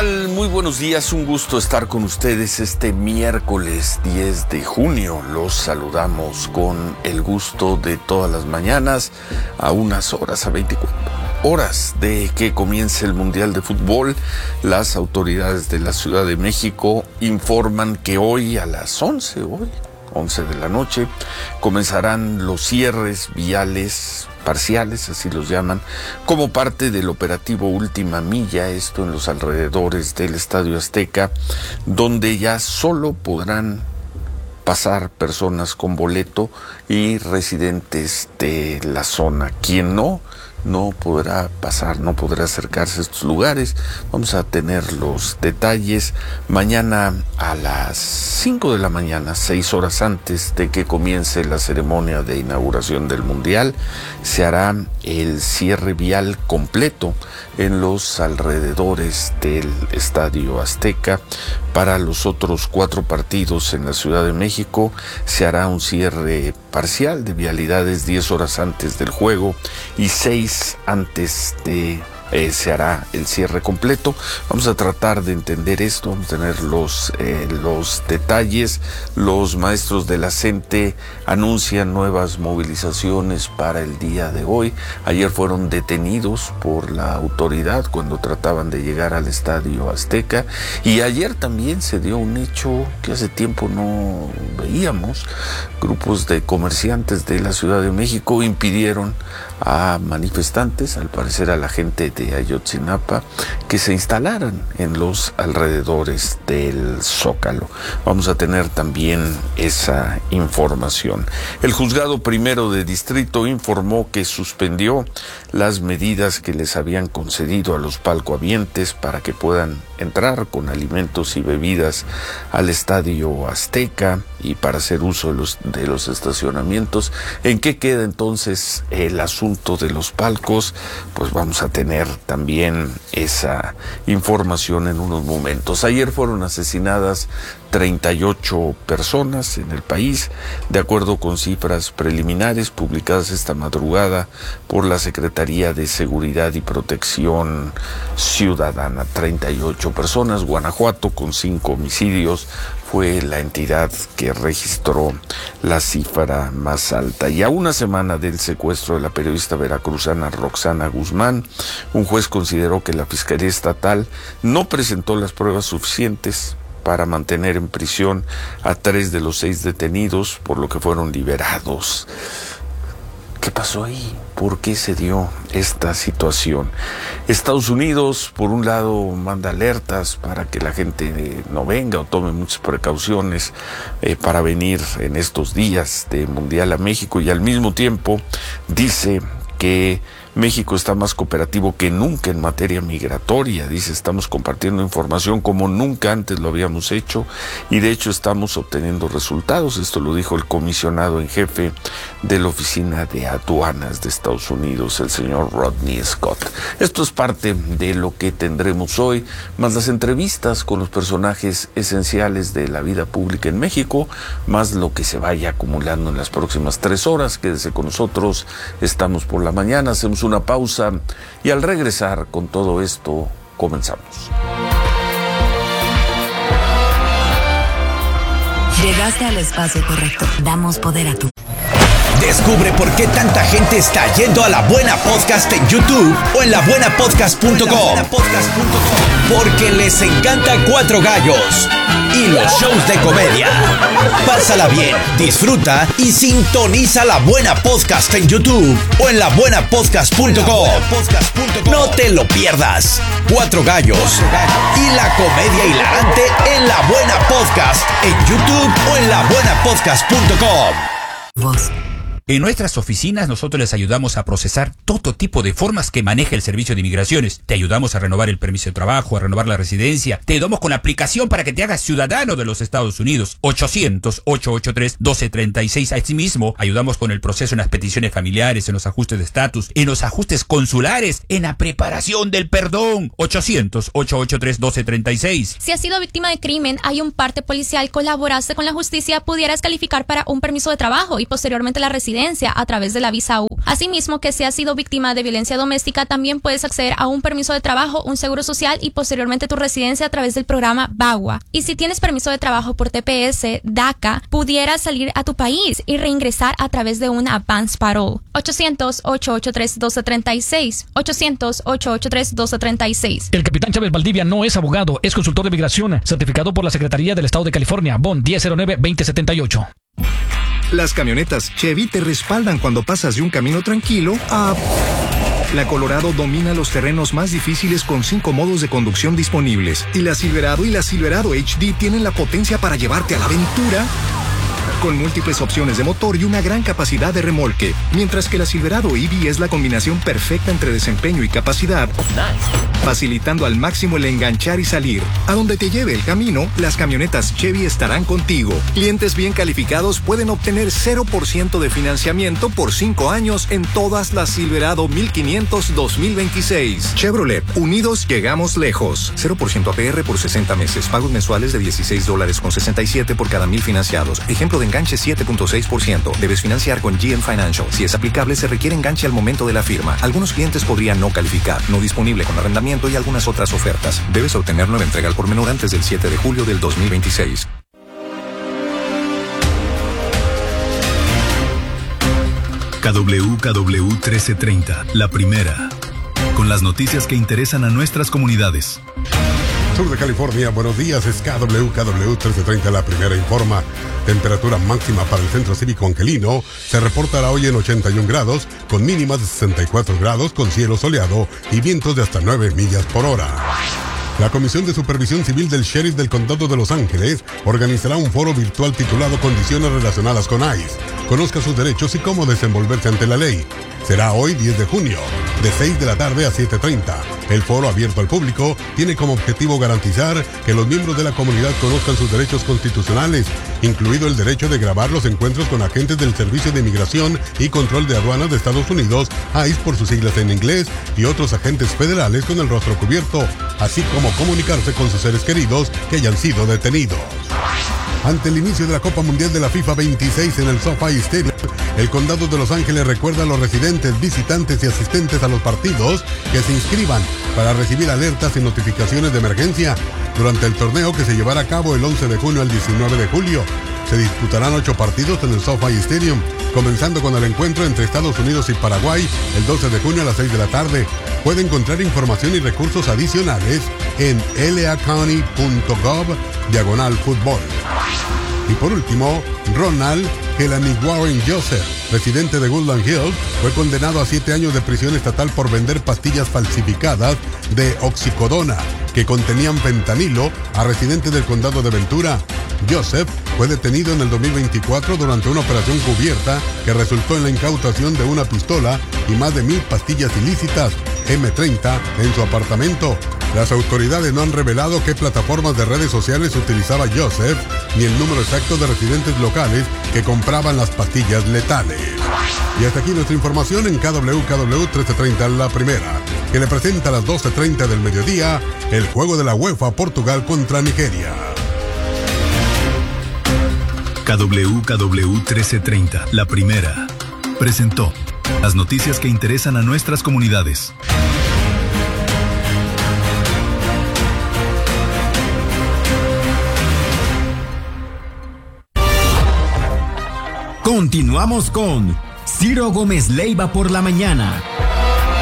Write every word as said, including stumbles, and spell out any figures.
tal? Muy buenos días, un gusto estar con ustedes este miércoles diez de junio. Los saludamos con el gusto de todas las mañanas, a unas horas, a veinticuatro horas de que comience el Mundial de Fútbol. Las autoridades de la Ciudad de México informan que hoy a las once, hoy, once de la noche, comenzarán los cierres viales parciales, así los llaman, como parte del operativo Última Milla, esto en los alrededores del Estadio Azteca, donde ya solo podrán pasar personas con boleto y residentes de la zona. Quien no, no podrá pasar, no podrá acercarse a estos lugares. Vamos a tener los detalles mañana a las cinco de la mañana, seis horas antes de que comience la ceremonia de inauguración del Mundial. Se hará el cierre vial completo en los alrededores del Estadio Azteca. Para los otros cuatro partidos en la Ciudad de México se hará un cierre parcial de vialidades diez horas antes del juego y seis antes de Eh, se hará el cierre completo. Vamos a tratar de entender esto, vamos a tener los, eh, los detalles. Los maestros de la CENTE anuncian nuevas movilizaciones para el día de hoy. Ayer fueron detenidos por la autoridad cuando trataban de llegar al Estadio Azteca, y ayer también se dio un hecho que hace tiempo no veíamos. Grupos de comerciantes de la Ciudad de México impidieron a manifestantes, al parecer a la gente de Ayotzinapa, que se instalaran en los alrededores del Zócalo. Vamos a tener también esa información. El juzgado primero de distrito informó que suspendió las medidas que les habían concedido a los palcohabientes para que puedan entrar con alimentos y bebidas al Estadio Azteca y para hacer uso de los, de los estacionamientos. ¿En qué queda entonces el asunto de los palcos? Pues vamos a tener también esa información en unos momentos. Ayer fueron asesinadas treinta y ocho personas en el país, de acuerdo con cifras preliminares publicadas esta madrugada por la Secretaría de Seguridad y Protección Ciudadana. treinta y ocho personas. Guanajuato, con cinco homicidios, fue la entidad que registró la cifra más alta. Y a una semana del secuestro de la periodista veracruzana Roxana Guzmán, un juez consideró que la Fiscalía Estatal no presentó las pruebas suficientes para mantener en prisión a tres de los seis detenidos, por lo que fueron liberados. ¿Qué pasó ahí? ¿Por qué se dio esta situación? Estados Unidos, por un lado, manda alertas para que la gente no venga o tome muchas precauciones eh, para venir en estos días de Mundial a México, y al mismo tiempo dice que México está más cooperativo que nunca en materia migratoria. Dice, estamos compartiendo información como nunca antes lo habíamos hecho, y de hecho estamos obteniendo resultados. Esto lo dijo el comisionado en jefe de la Oficina de Aduanas de Estados Unidos, el señor Rodney Scott. Esto es parte de lo que tendremos hoy, más las entrevistas con los personajes esenciales de la vida pública en México, más lo que se vaya acumulando en las próximas tres horas. Quédese con nosotros, estamos por la mañana, hacemos una pausa y al regresar con todo esto comenzamos. Llegaste al espacio correcto. Damos poder a tu... Descubre por qué tanta gente está yendo a La Buena Podcast en YouTube o en la buena podcast punto com. Porque les encanta Cuatro Gallos y los shows de comedia. Pásala bien, disfruta y sintoniza La Buena Podcast en YouTube o en la buena podcast punto com. No te lo pierdas. Cuatro Gallos y la comedia hilarante en La Buena Podcast en YouTube o en la buena podcast punto com. Voz. En nuestras oficinas nosotros les ayudamos a procesar todo tipo de formas que maneja el Servicio de Inmigraciones. Te ayudamos a renovar el permiso de trabajo, a renovar la residencia. Te ayudamos con la aplicación para que te hagas ciudadano de los Estados Unidos. ochocientos, ochocientos ochenta y tres, doce treinta y seis. Asimismo, ayudamos con el proceso en las peticiones familiares, en los ajustes de estatus, en los ajustes consulares, en la preparación del perdón. ochocientos, ochocientos ochenta y tres, doce treinta y seis. Si has sido víctima de crimen, hay un parte policial, colaboraste con la justicia, pudieras calificar para un permiso de trabajo y posteriormente la residencia. residencia a través de la visa U. Asimismo, que si has sido víctima de violencia doméstica, también puedes acceder a un permiso de trabajo, un seguro social y posteriormente tu residencia a través del programa BAGUA. Y si tienes permiso de trabajo por T P S, DACA, pudieras salir a tu país y reingresar a través de un advance parole. ochocientos, ocho ocho tres, uno dos tres seis. ochocientos, ocho ocho tres, uno dos tres seis. El capitán Chávez Valdivia no es abogado, es consultor de migración, certificado por la Secretaría del Estado de California, B O N diez cero nueve veinte setenta y ocho. Las camionetas Chevy te respaldan cuando pasas de un camino tranquilo a... La Colorado domina los terrenos más difíciles con cinco modos de conducción disponibles. Y la Silverado y la Silverado H D tienen la potencia para llevarte a la aventura con múltiples opciones de motor y una gran capacidad de remolque. Mientras que la Silverado E V es la combinación perfecta entre desempeño y capacidad, facilitando al máximo el enganchar y salir. A donde te lleve el camino, las camionetas Chevy estarán contigo. Clientes bien calificados pueden obtener cero por ciento de financiamiento por cinco años en todas las Silverado mil quinientos dos mil veintiséis. Chevrolet, unidos llegamos lejos. cero por ciento A P R por sesenta meses. Pagos mensuales de dieciséis dólares con sesenta y siete por cada mil financiados. Ejemplo de enganche siete punto seis por ciento. Debes financiar con G M Financial. Si es aplicable, se requiere enganche al momento de la firma. Algunos clientes podrían no calificar. No disponible con arrendamiento y algunas otras ofertas. Debes obtener nueva entrega al por menor antes del siete de julio del dos mil veintiséis. K W K W trece treinta, la primera. Con las noticias que interesan a nuestras comunidades. Sur de California, buenos días, es K W K W trece treinta, la primera informa. Temperatura máxima para el Centro Cívico Angelino se reportará hoy en ochenta y un grados, con mínimas de sesenta y cuatro grados, con cielo soleado y vientos de hasta nueve millas por hora. La Comisión de Supervisión Civil del Sheriff del Condado de Los Ángeles organizará un foro virtual titulado Condiciones relacionadas con ICE. Conozca sus derechos y cómo desenvolverse ante la ley. Será hoy diez de junio, de seis de la tarde a siete treinta. El foro abierto al público tiene como objetivo garantizar que los miembros de la comunidad conozcan sus derechos constitucionales, incluido el derecho de grabar los encuentros con agentes del Servicio de Inmigración y Control de Aduanas de Estados Unidos, ICE por sus siglas en inglés, y otros agentes federales con el rostro cubierto, así como comunicarse con sus seres queridos que hayan sido detenidos. Ante el inicio de la Copa Mundial de la FIFA veintiséis en el SoFi Stadium, el Condado de Los Ángeles recuerda a los residentes, visitantes y asistentes a los partidos que se inscriban para recibir alertas y notificaciones de emergencia durante el torneo que se llevará a cabo el once de junio al diecinueve de julio. Se disputarán ocho partidos en el SoFi Stadium, comenzando con el encuentro entre Estados Unidos y Paraguay el doce de junio a las seis de la tarde. Puede encontrar información y recursos adicionales en l a county punto gov diagonal fútbol. Y por último, Ronald Helani Warren Joseph, residente de Woodland Hills, fue condenado a siete años de prisión estatal por vender pastillas falsificadas de oxicodona que contenían fentanilo a residentes del condado de Ventura. Joseph fue detenido en el dos mil veinticuatro durante una operación cubierta que resultó en la incautación de una pistola y más de mil pastillas ilícitas eme treinta en su apartamento. Las autoridades no han revelado qué plataformas de redes sociales utilizaba Joseph ni el número exacto de residentes locales que compraban las pastillas letales. Y hasta aquí nuestra información en K W K W trece treinta, la primera, que le presenta a las doce treinta del mediodía el juego de la UEFA Portugal contra Nigeria. K W K W trece treinta, la primera, presentó las noticias que interesan a nuestras comunidades. Continuamos con Ciro Gómez Leiva por la mañana.